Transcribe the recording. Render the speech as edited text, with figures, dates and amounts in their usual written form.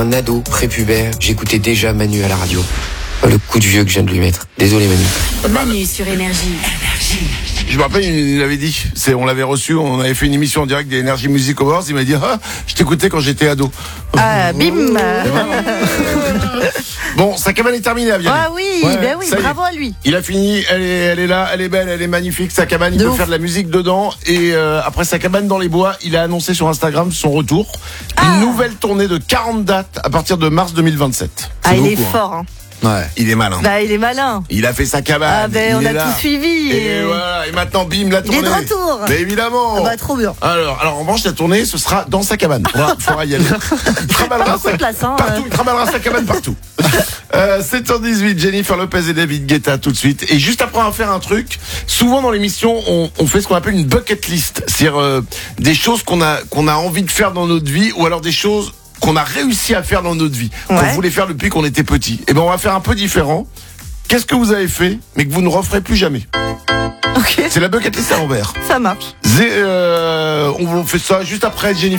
Un ado prépubère, j'écoutais déjà Manu à la radio. Oh, le coup de vieux que je viens de lui mettre. Désolé Manu. Manu sur Énergie. Je me rappelle, il avait dit, on l'avait reçu, on avait fait une émission en direct des Energy Music Awards, il m'a dit, je t'écoutais quand j'étais ado. Ah, bim. Bon, sa cabane est terminée à Vianney. Ah oui, Ouais, ben oui, ça y est. bravo à lui. Il a fini, elle est là, elle est belle, elle est magnifique, sa cabane, il De peut ouf. faire de la musique dedans. Et après sa cabane dans les bois, il a annoncé sur Instagram son retour. Ah. Une nouvelle tournée de 40 dates à partir de mars 2027. Ah, C'est il est beaucoup, hein. fort. Hein. Ouais, il est malin. Bah, il est malin. Il a fait sa cabane. Ah, ben, il on est a là. tout suivi. Et voilà, et maintenant, bim, la Il est tournée. de retour. Mais évidemment. Ah bah, trop bien. Alors, en revanche, la tournée, ce sera dans sa cabane. Il faudra y aller. Il traballera Beaucoup de place, hein, partout, il traballera sa cabane partout. 7h18, Jennifer Lopez et David Guetta tout de suite. Et juste après, on va faire un truc. Souvent dans l'émission, on fait ce qu'on appelle une bucket list. C'est-à-dire des choses qu'on a envie de faire dans notre vie, ou alors des choses qu'on a réussi à faire dans notre vie, qu'on Ouais. voulait faire depuis qu'on était petit. Et ben, on va faire un peu différent. Qu'est-ce que vous avez fait, mais que vous ne referez plus jamais? Ok, C'est la bucket list à l'envers. ça marche. On fait ça juste après Jennifer.